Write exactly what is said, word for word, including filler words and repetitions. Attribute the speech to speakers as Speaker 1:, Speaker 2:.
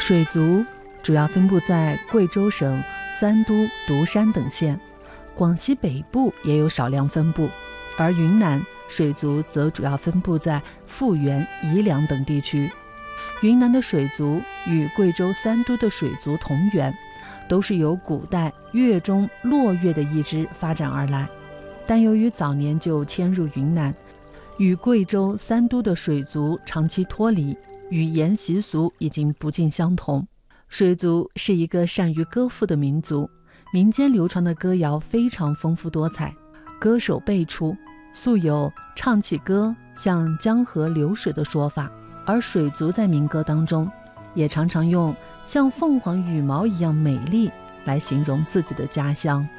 Speaker 1: 水族主要分布在贵州省三都、独山等县，广西北部也有少量分布，而云南水族则主要分布在富源、宜良等地区。云南的水族与贵州三都的水族同源，都是由古代越中落越的一支发展而来，但由于早年就迁入云南，与贵州三都的水族长期脱离，语言习俗已经不尽相同。水族是一个善于歌赋的民族，民间流传的歌谣非常丰富多彩，歌手辈出，素有唱起歌像江河流水的说法。而水族在民歌当中也常常用像凤凰羽毛一样美丽来形容自己的家乡。